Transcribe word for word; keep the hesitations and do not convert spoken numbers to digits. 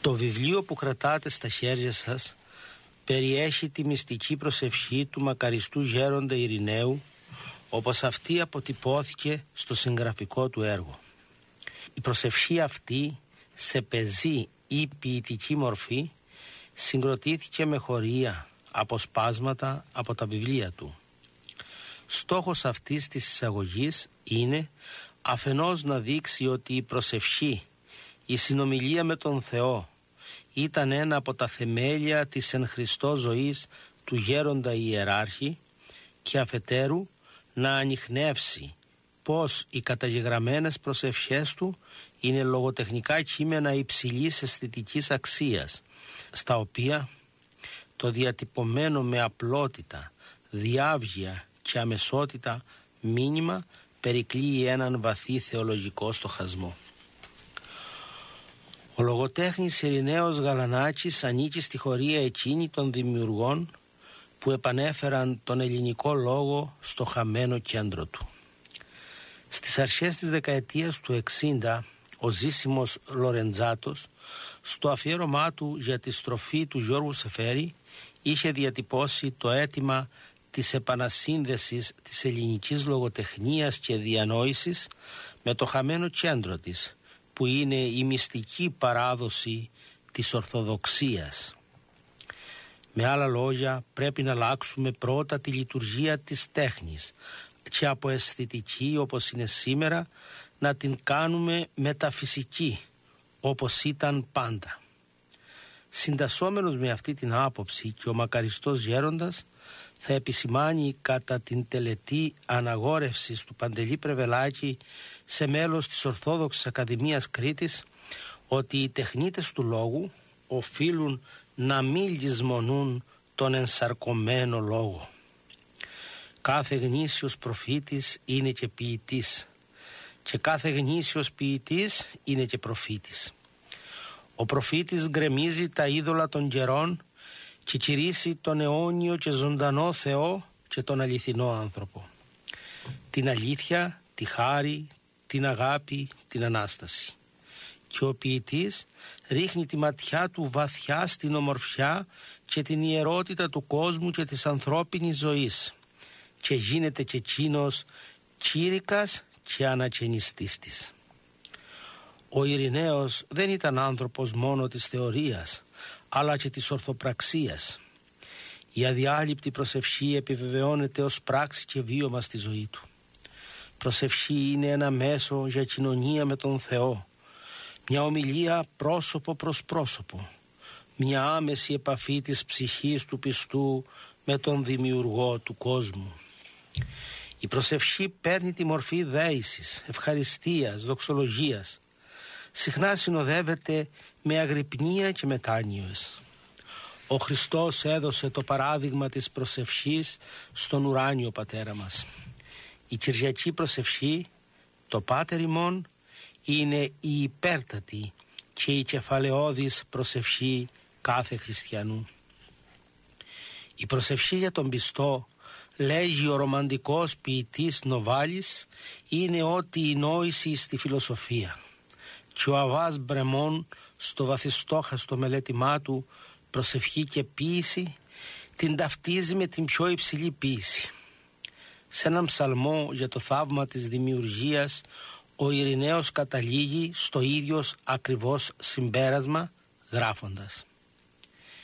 Το βιβλίο που κρατάτε στα χέρια σας περιέχει τη μυστική προσευχή του μακαριστού γέροντα Ειρηναίου, όπως αυτή αποτυπώθηκε στο συγγραφικό του έργο. Η προσευχή αυτή σε πεζή ή ποιητική μορφή συγκροτήθηκε με χωρία, αποσπάσματα από τα βιβλία του. Στόχος αυτής της εισαγωγής είναι αφενός να δείξει ότι η προσευχή, η συνομιλία με τον Θεό, ήταν ένα από τα θεμέλια της εν Χριστώ ζωής του γέροντα ιεράρχη, και αφετέρου να ανιχνεύσει πως οι καταγεγραμμένες προσευχές του είναι λογοτεχνικά κείμενα υψηλής αισθητικής αξίας, στα οποία το διατυπωμένο με απλότητα, διάβγεια και αμεσότητα μήνυμα περικλείει έναν βαθύ θεολογικό στοχασμό. Ο λογοτέχνης Ειρηναίος Γαλανάκης ανήκει στη χωρία εκείνη των δημιουργών που επανέφεραν τον ελληνικό λόγο στο χαμένο κέντρο του. Στις αρχές της δεκαετίας του εξήντα, ο Ζήσιμος Λορεντζάτος, στο αφιέρωμά του για τη στροφή του Γιώργου Σεφέρη, είχε διατυπώσει το αίτημα της επανασύνδεσης της ελληνικής λογοτεχνίας και διανόησης με το χαμένο κέντρο της, που είναι η μυστική παράδοση της Ορθοδοξίας. Με άλλα λόγια, πρέπει να αλλάξουμε πρώτα τη λειτουργία της τέχνης και από αισθητική όπως είναι σήμερα να την κάνουμε μεταφυσική όπως ήταν πάντα. Συντασσόμενος με αυτή την άποψη, και ο μακαριστός γέροντας θα επισημάνει κατά την τελετή αναγόρευσης του Παντελή Πρεβελάκη σε μέλος της Ορθόδοξης Ακαδημίας Κρήτης ότι οι τεχνίτες του λόγου οφείλουν να μην λησμονούν τον ενσαρκωμένο λόγο. Κάθε γνήσιος προφήτης είναι και ποιητής, και κάθε γνήσιος ποιητής είναι και προφήτης. Ο προφήτης γκρεμίζει τα είδωλα των καιρών και κηρύσσει τον αιώνιο και ζωντανό Θεό και τον αληθινό άνθρωπο. Την αλήθεια, τη χάρη, την αγάπη, την Ανάσταση. Και ο ποιητής ρίχνει τη ματιά του βαθιά στην ομορφιά και την ιερότητα του κόσμου και της ανθρώπινης ζωής, και γίνεται και εκείνος κήρυκας και ανακαινιστής της. Ο Ειρηναίος δεν ήταν άνθρωπος μόνο της θεωρίας, αλλά και της ορθοπραξίας. Η αδιάλειπτη προσευχή επιβεβαιώνεται ως πράξη και βίωμα στη ζωή του. Προσευχή είναι ένα μέσο για κοινωνία με τον Θεό, μια ομιλία πρόσωπο προς πρόσωπο, μια άμεση επαφή της ψυχής του πιστού με τον δημιουργό του κόσμου. Η προσευχή παίρνει τη μορφή δέησης, ευχαριστίας, δοξολογίας. Συχνά συνοδεύεται με αγρυπνία και μετάνοιες. Ο Χριστός έδωσε το παράδειγμα της προσευχής στον ουράνιο Πατέρα μας. Η Κυριακή προσευχή, το Πάτερ ημών, είναι η υπέρτατη και η κεφαλαιώδης προσευχή κάθε χριστιανού. Η προσευχή για τον πιστό, λέγει ο ρομαντικός ποιητής Νοβάλης, είναι ότι η νόηση στη φιλοσοφία. Και ο Αβάς Μπρεμόν στο βαθιστόχαστο μελέτημά του «Προσευχή και ποίηση» την ταυτίζει με την πιο υψηλή ποίηση. Σε έναν ψαλμό για το θαύμα της δημιουργίας, ο Ειρηναίος καταλήγει στο ίδιο ακριβώς συμπέρασμα γράφοντας: